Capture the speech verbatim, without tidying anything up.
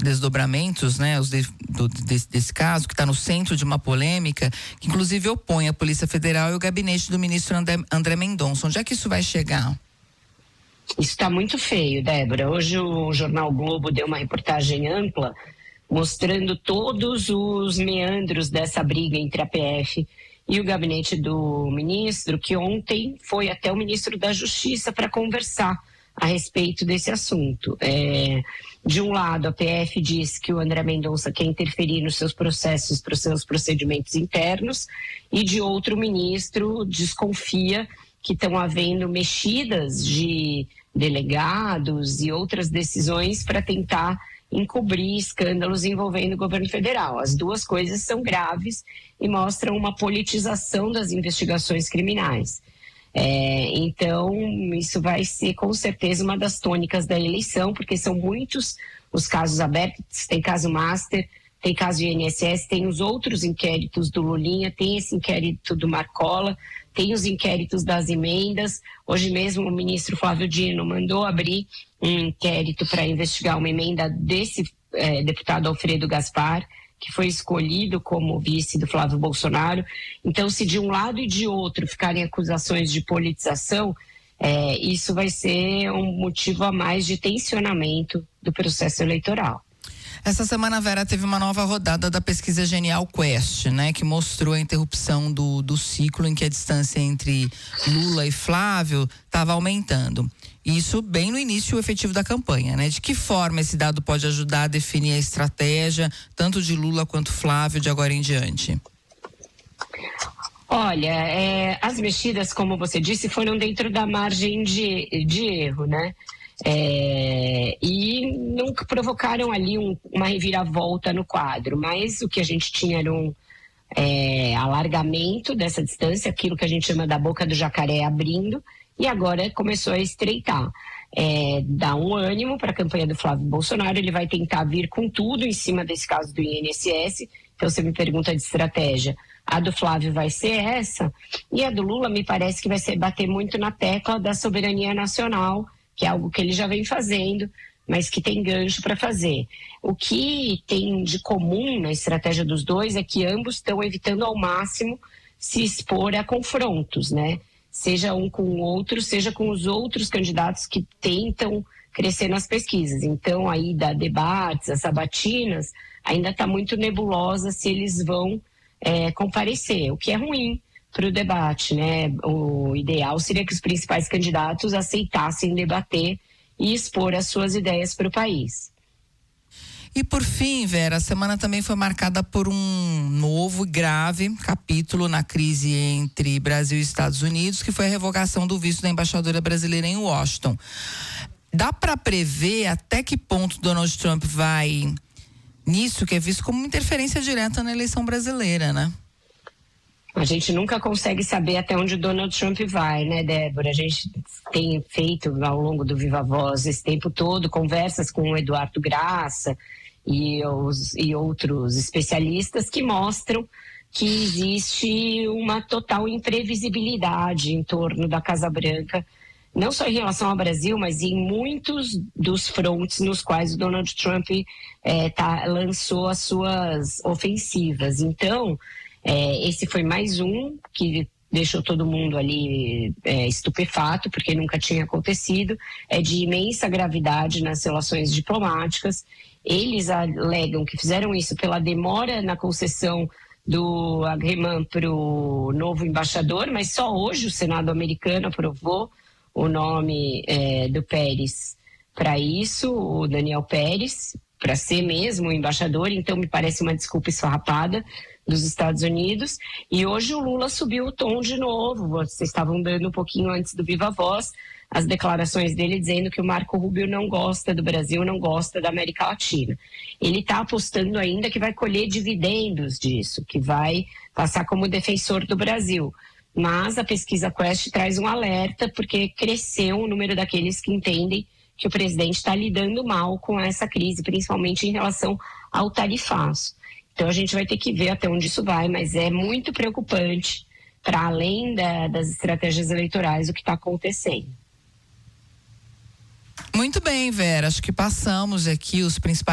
desdobramentos, né, os de, do, desse, desse caso, que está no centro de uma polêmica, que inclusive opõe a Polícia Federal e o gabinete do ministro André, André Mendonça. Onde é que isso vai chegar? Isso está muito feio, Débora. Hoje o jornal Globo deu uma reportagem ampla mostrando todos os meandros dessa briga entre a P F e o gabinete do ministro, que ontem foi até o ministro da Justiça para conversar a respeito desse assunto. É, de um lado, a P F diz que o André Mendonça quer interferir nos seus processos, nos seus procedimentos internos, e de outro, o ministro desconfia que estão havendo mexidas de delegados e outras decisões para tentar encobrir escândalos envolvendo o governo federal. As duas coisas são graves e mostram uma politização das investigações criminais. É, então, isso vai ser com certeza uma das tônicas da eleição, porque são muitos os casos abertos. Tem caso Master, tem caso I N S S, tem os outros inquéritos do Lulinha, tem esse inquérito do Marcola, tem os inquéritos das emendas. Hoje mesmo o ministro Flávio Dino mandou abrir um inquérito para investigar uma emenda desse é, deputado Alfredo Gaspar, que foi escolhido como vice do Flávio Bolsonaro. Então, se de um lado e de outro ficarem acusações de politização, é, isso vai ser um motivo a mais de tensionamento do processo eleitoral. Essa semana, Vera, teve uma nova rodada da pesquisa Genial Quest, né? Que mostrou a interrupção do, do ciclo em que a distância entre Lula e Flávio estava aumentando. Isso bem no início efetivo da campanha, né? De que forma esse dado pode ajudar a definir a estratégia, tanto de Lula quanto Flávio, de agora em diante? Olha, é, as mexidas, como você disse, foram dentro da margem de, de erro, né? É, e nunca provocaram ali um, uma reviravolta no quadro, mas o que a gente tinha era um é, alargamento dessa distância, aquilo que a gente chama da boca do jacaré abrindo, e agora começou a estreitar. É, dá um ânimo para a campanha do Flávio Bolsonaro, ele vai tentar vir com tudo em cima desse caso do I N S S. Então você me pergunta de estratégia, a do Flávio vai ser essa, e a do Lula me parece que vai ser bater muito na tecla da soberania nacional, que é algo que ele já vem fazendo, mas que tem gancho para fazer. O que tem de comum na estratégia dos dois é que ambos estão evitando ao máximo se expor a confrontos, né? Seja um com o outro, seja com os outros candidatos que tentam crescer nas pesquisas. Então, aí da debates, as sabatinas, ainda está muito nebulosa se eles vão é, comparecer, o que é ruim para o debate, né? O ideal seria que os principais candidatos aceitassem debater e expor as suas ideias para o país. E por fim, Vera, a semana também foi marcada por um novo e grave capítulo na crise entre Brasil e Estados Unidos, que foi a revogação do visto da embaixadora brasileira em Washington. Dá para prever até que ponto Donald Trump vai nisso, que é visto como uma interferência direta na eleição brasileira, né? A gente nunca consegue saber até onde o Donald Trump vai, né, Débora? A gente tem feito ao longo do Viva Voz esse tempo todo conversas com o Eduardo Graça e, os, e outros especialistas que mostram que existe uma total imprevisibilidade em torno da Casa Branca, não só em relação ao Brasil, mas em muitos dos frontes nos quais o Donald Trump é, tá, lançou as suas ofensivas. Então, É, esse foi mais um que deixou todo mundo ali é, estupefato, porque nunca tinha acontecido. É de imensa gravidade nas relações diplomáticas. Eles alegam que fizeram isso pela demora na concessão do agreement para o novo embaixador, mas só hoje o Senado americano aprovou o nome é, do Pérez para isso, o Daniel Pérez, para ser mesmo o embaixador. Então me parece uma desculpa esfarrapada dos Estados Unidos. E hoje o Lula subiu o tom de novo. Vocês estavam dando um pouquinho antes do Viva Voz as declarações dele dizendo que o Marco Rubio não gosta do Brasil, não gosta da América Latina. Ele está apostando ainda que vai colher dividendos disso, que vai passar como defensor do Brasil. Mas a pesquisa Quest traz um alerta, porque cresceu o número daqueles que entendem que o presidente está lidando mal com essa crise, principalmente em relação ao tarifaço. Então a gente vai ter que ver até onde isso vai, mas é muito preocupante, para além da, das estratégias eleitorais, o que está acontecendo. Muito bem, Vera, acho que passamos aqui os principais